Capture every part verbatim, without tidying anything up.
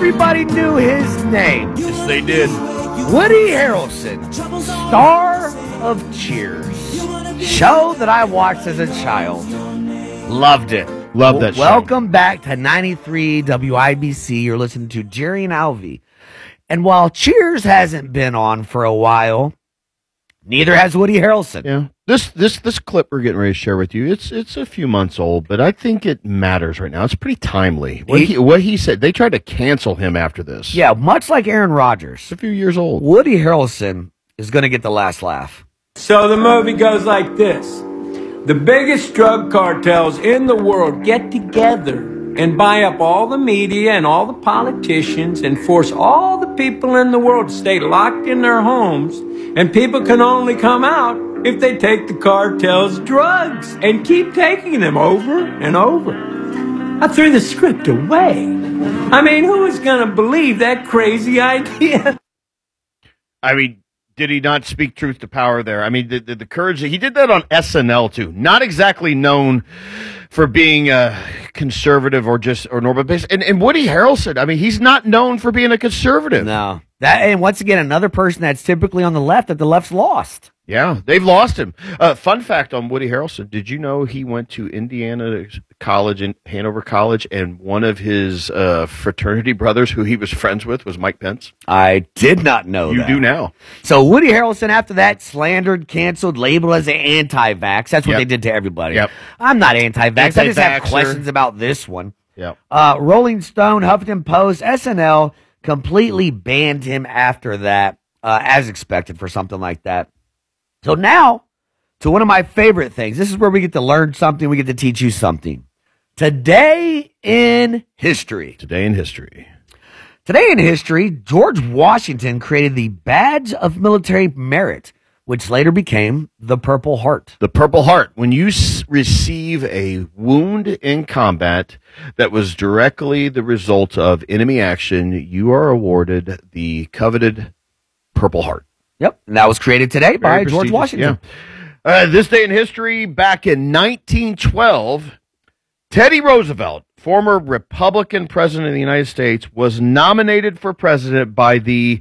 everybody knew his name. Yes, they did. Woody Harrelson, star of Cheers. Show that I watched as a child. Loved it. Love that show. Welcome back to ninety-three W I B C. You're listening to Jerry and Alvy. And while Cheers hasn't been on for a while, neither has Woody Harrelson. Yeah. This this this clip we're getting ready to share with you, it's it's a few months old, but I think it matters right now. It's pretty timely. What he, what he said, they tried to cancel him after this. Yeah, much like Aaron Rodgers. It's a few years old. Woody Harrelson is going to get the last laugh. So the movie goes like this. The biggest drug cartels in the world get together and buy up all the media and all the politicians and force all the people in the world to stay locked in their homes. And people can only come out if they take the cartel's drugs and keep taking them over and over. I threw the script away. I mean, who is going to believe that crazy idea? I mean, did he not speak truth to power there? I mean, the, the, the courage, he did that on S N L too. Not exactly known for being a conservative or just, or normal based. And, and Woody Harrelson, I mean, he's not known for being a conservative. No. That, and once again, another person that's typically on the left that the left's lost. Yeah, they've lost him. Uh, fun fact on Woody Harrelson, did you know he went to Indiana College, in Hanover College, and one of his uh, fraternity brothers who he was friends with was Mike Pence? I did not know you that. You do now. So Woody Harrelson, after that, slandered, canceled, labeled as an anti-vax. That's what yep. they did to everybody. Yep. I'm not anti-vax. Anti-vaxxer. I just have questions about this one. Yep. Uh, Rolling Stone, Huffington Post, S N L completely banned him after that, uh, as expected for something like that. So now, to one of my favorite things. This is where we get to learn something. We get to teach you something. Today in history. Today in history. Today in history, George Washington created the Badge of Military Merit, which later became the Purple Heart. The Purple Heart. When you s- receive a wound in combat that was directly the result of enemy action, you are awarded the coveted Purple Heart. Yep, and that was created today by Very George Washington. Yeah. Uh, this day in history, back in nineteen twelve, Teddy Roosevelt, former Republican president of the United States, was nominated for president by the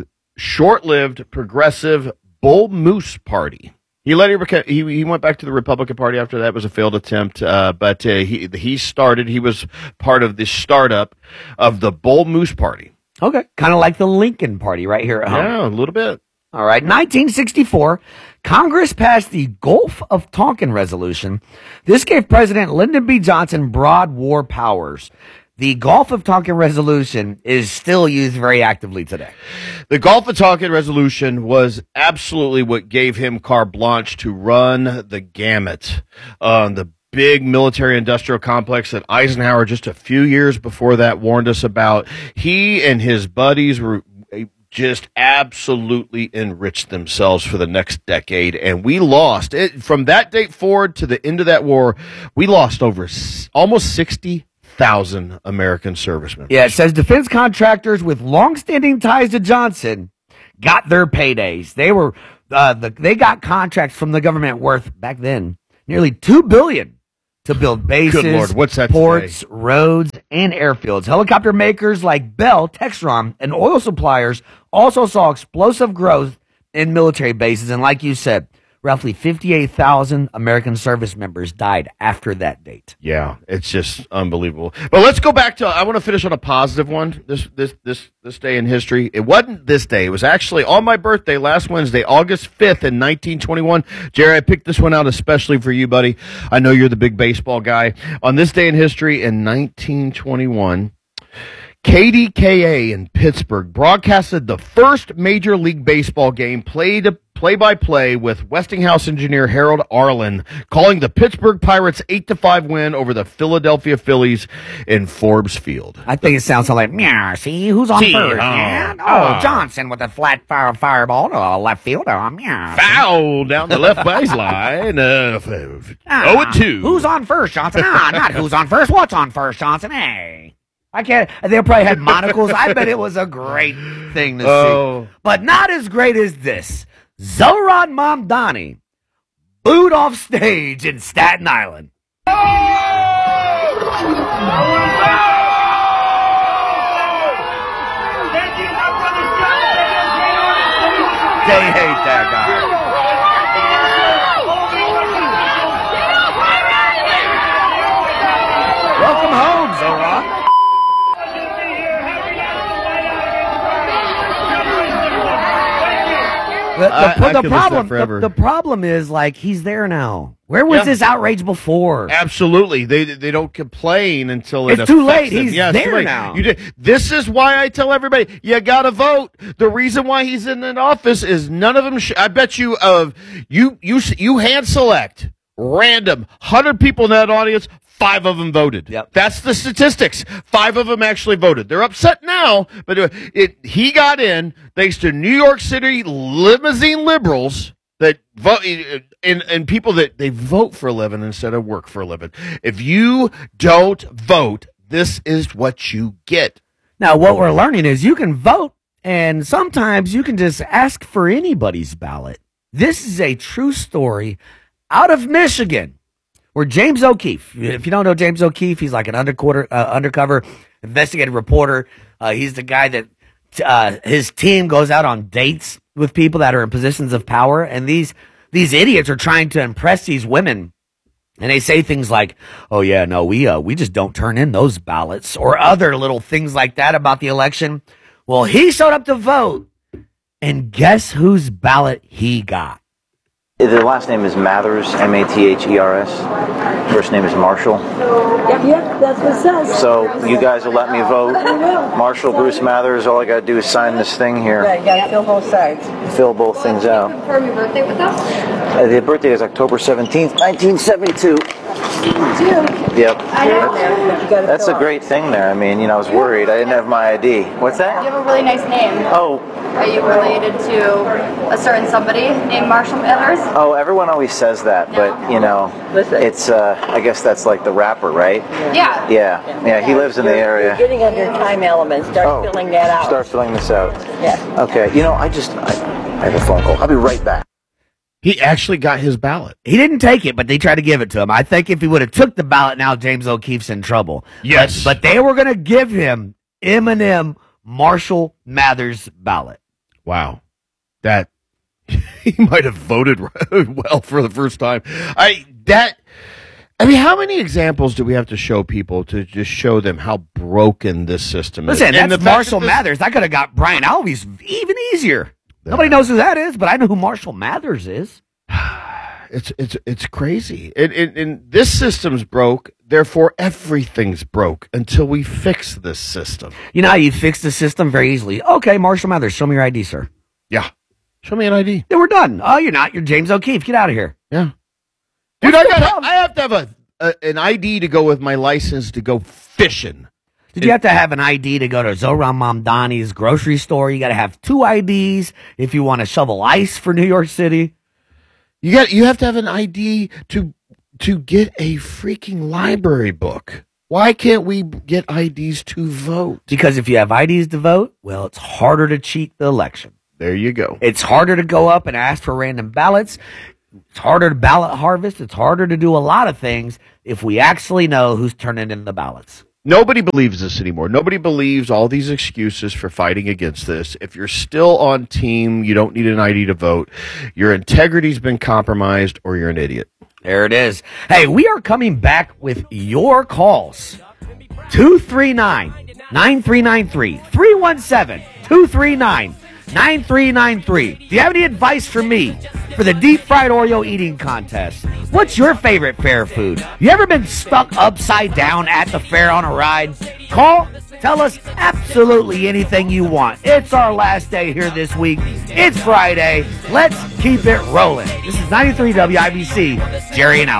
short-lived progressive Bull Moose Party. He later he he went back to the Republican Party after that. It was a failed attempt, uh, but uh, he he started. He was part of the startup of the Bull Moose Party. Okay, kind of like the Lincoln Party right here at home. Yeah, a little bit. All right, nineteen sixty-four, Congress passed the Gulf of Tonkin Resolution. This gave President Lyndon B. Johnson broad war powers. The Gulf of Tonkin Resolution is still used very actively today. The Gulf of Tonkin Resolution was absolutely what gave him carte blanche to run the gamut on the big military-industrial complex that Eisenhower, just a few years before that, warned us about. He and his buddies were just absolutely enriched themselves for the next decade, and we lost it from that date forward to the end of that war. We lost over s- almost sixty thousand American servicemen. Yeah, it says defense contractors with long-standing ties to Johnson got their paydays. They were uh, the, they got contracts from the government worth back then nearly two billion dollars to build bases, Good Lord, what's that ports, today? roads, and airfields. Helicopter makers like Bell, Textron, and oil suppliers also saw explosive growth in military bases. And like you said, roughly fifty-eight thousand American service members died after that date. Yeah, it's just unbelievable. But let's go back to, I want to finish on a positive one this this this this day in history. It wasn't this day. It was actually on my birthday last Wednesday, August fifth in nineteen twenty-one. Jerry, I picked this one out especially for you, buddy. I know you're the big baseball guy. On this day in history in nineteen twenty-one, K D K A in Pittsburgh broadcasted the first Major League Baseball game played play-by-play with Westinghouse engineer Harold Arlen calling the Pittsburgh Pirates eight to five win over the Philadelphia Phillies in Forbes Field. I think it sounds like, meow, see, who's on See, first? uh, Yeah? Oh, uh, Johnson with a flat fire fireball to a left fielder. Uh, meow. Foul down the left baseline. Uh, f- f- Ah, oh and two. Who's on first, Johnson? Ah, not who's on first. What's on first, Johnson? Hey. I can't. They probably had monocles. I bet it was a great thing to Oh. see. But not as great as this. Zohrad Mamdani booed off stage in Staten Island. they hate that guy. Welcome home, Zoran. The, the, I- I the could listen to problem, that forever. the, the problem is like he's there now. Where was Yeah. this outrage before? Absolutely, they they don't complain until it It's too affects late. them. He's Yeah, it's too there late. now. You did. This is why I tell everybody you got to vote. The reason why he's in an office is none of them. Sh- I bet you of you you s- you hand select random hundred people in that audience. Five of them voted. Yep. That's the statistics. Five of them actually voted. They're upset now, but it, it he got in thanks to New York City limousine liberals that vote and, and people that they vote for a living instead of work for a living. If you don't vote, this is what you get. Now, what we're learning is you can vote, and sometimes you can just ask for anybody's ballot. This is a true story out of Michigan, where James O'Keefe, if you don't know James O'Keefe, he's like an undercover, uh, undercover investigative reporter. Uh, he's the guy that uh, his team goes out on dates with people that are in positions of power, and these these idiots are trying to impress these women. And they say things like, "Oh yeah, no, we uh, we just don't turn in those ballots," or other little things like that about the election. Well, he showed up to vote, and guess whose ballot he got? The last name is Mathers, M A T H E R S. First name is Marshall. Yep, yep, that's what it says. So you guys will let me vote. I will. Marshall Bruce Mathers. All I got to do is sign this thing Yeah, here. you gotta fill both sides. Fill both things out. Confirm your birthday with us? Uh, the birthday is October seventeenth, nineteen seventy-two. Yep. I know. But you gotta That's fill a out. great thing there. I mean, you know, I was worried. I didn't have my I D. What's You that? have a really nice name. Oh, Are you related to a certain somebody named Marshall Mathers? oh, everyone always says that, but you know, Listen. it's. Uh, I guess that's like the rapper, right? Yeah. Yeah, yeah. He lives in the You're- area. You're getting under time element. Start Oh, filling that out. Start filling this out. Yeah. Okay. You know, I just I, I have a phone call. I'll be right back. He actually got his ballot. He didn't take it, but they tried to give it to him. I think if he would have took the ballot, now James O'Keefe's in trouble. Yes. But, but they were going to give him Eminem Marshall Mathers ballot. Wow, that he might have voted well for the first time. I that. I mean, how many examples do we have to show people to just show them how broken this system is? Listen, And that's the fact Marshall that this- Mathers. I could have got Brian Alves even easier. Nobody knows who that is, but I know who Marshall Mathers is. It's it's it's crazy. And, and, and this system's broke. Therefore, everything's broke until we fix this system. You know how you fix the system very easily. Okay, Marshall Mathers, show me your I D, sir. Yeah, show me an I D. Then we're done. Oh, you're not. You're James O'Keefe. Get out of here. Yeah, dude, What's I the got. problem? I have to have a, a an I D to go with my license to go fishing. Did you have to have an I D to go to Zoran Mamdani's grocery store? You got to have two I Ds if you want to shovel ice for New York City. You got. You have to have an I D to to get a freaking library book. Why can't we get I Ds to vote? Because if you have I Ds to vote, well, it's harder to cheat the election. There you go. It's harder to go up and ask for random ballots. It's harder to ballot harvest. It's harder to do a lot of things if we actually know who's turning in the ballots. Nobody believes this anymore. Nobody believes all these excuses for fighting against this. If you're still on team, you don't need an I D to vote. Your integrity's been compromised, or you're an idiot. There it is. Hey, we are coming back with your calls. two three nine, nine three nine three. three one seven, two three nine, nine three nine three. Do you have any advice for me for the deep fried Oreo eating contest? What's your favorite fair food? You ever been stuck upside down at the fair on a ride? Call, tell us absolutely anything you want. It's our last day here this week. It's Friday. Let's keep it rolling. This is ninety-three W I B C. Jerry and Al.